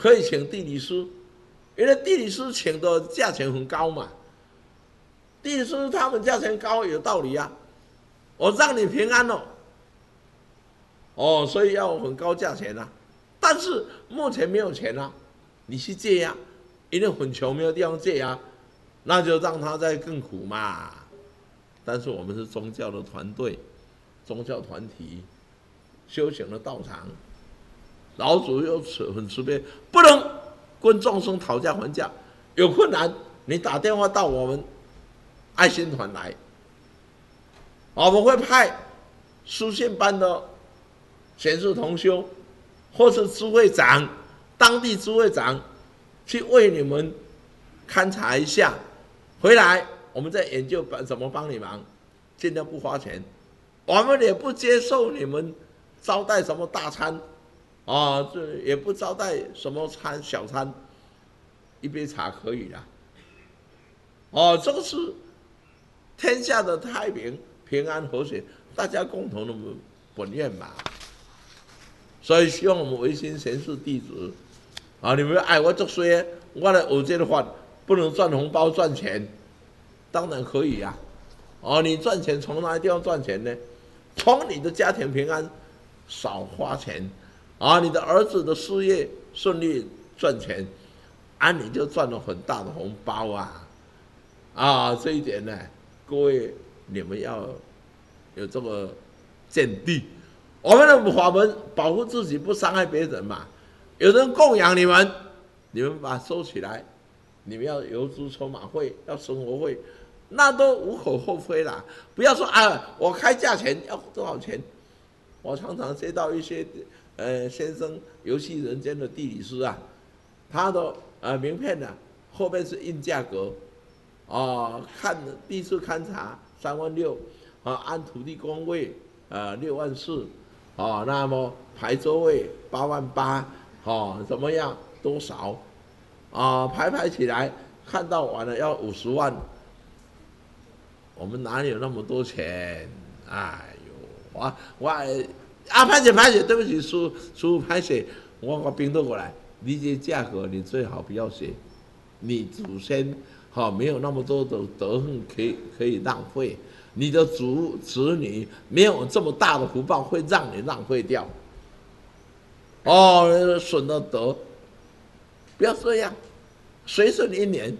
可以请地理师，因为地理师请的价钱很高嘛。地理师他们价钱高有道理啊，我让你平安哦，所以要很高价钱啊。但是目前没有钱啊，你去借呀，因为很穷没有地方借呀，那就让他再更苦嘛。但是我们是宗教的团队，宗教团体，修行的道场，老祖又很慈悲，不能跟众生讨价还价，有困难你打电话到我们爱心团来，我们会派书信班的贤士同修，或是支会长、当地支会长去为你们勘察一下，回来我们再研究怎么帮你忙，尽量不花钱。我们也不接受你们招待什么大餐这也不招待什么小餐，一杯茶可以啦。这个是天下的太平、平安、和谐，大家共同的本愿嘛。所以希望我们维新贤士弟子你们爱我做衰，我来学这个法，不能赚红包赚钱，当然可以啊。你赚钱从哪个地方赚钱呢？从你的家庭平安，少花钱你的儿子的事业顺利赚钱你就赚了很大的红包这一点呢，各位你们要有这个见地。我们的法门保护自己，不伤害别人嘛。有人供养你们，你们把它收起来，你们要邮资筹码会，要生活费，那都无可厚非啦。不要说我开价钱要多少钱。我常常接到一些先生游戏人间的地理师他的名片后面是印价格看第一次勘察36000按土地公位64000那么排座位88000怎么样多少排起来看到完了要50万，我们哪里有那么多钱？哎呦，拍姐，对不起，叔叔拍姐，我冰豆过来，你这价格你最好不要写，你祖先没有那么多的德行可以浪费，你的子女没有这么大的福报会让你浪费掉，损了德，不要这样，随顺1年。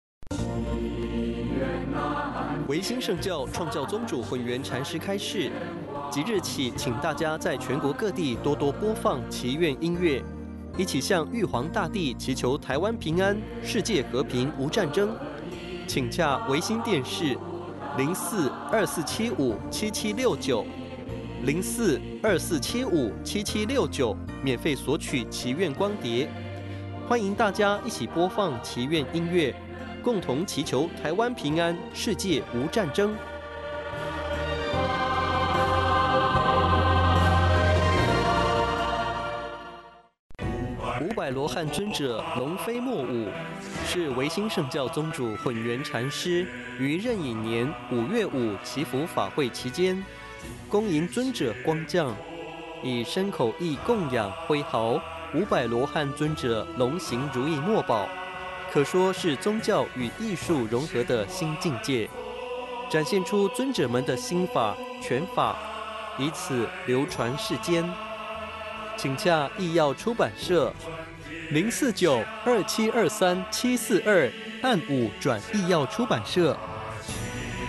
维新圣教创教宗主混元禅师开示，即日起，请大家在全国各地多多播放祈愿音乐，一起向玉皇大帝祈求台湾平安、世界和平、无战争。请洽维新电视0424757769，0424757769，免费索取祈愿光碟。欢迎大家一起播放祈愿音乐，共同祈求台湾平安，世界无战争。500罗汉尊者龙飞莫舞，是维新圣教宗主混元禅师于壬寅年5月5祈福法会期间，恭迎尊者光降，以身口意供养挥毫500罗汉尊者龙行如意墨宝，可说是宗教与艺术融合的新境界，展现出尊者们的心法拳法，以此流传世间。请洽义耀出版社04927237742，按5转义耀出版社。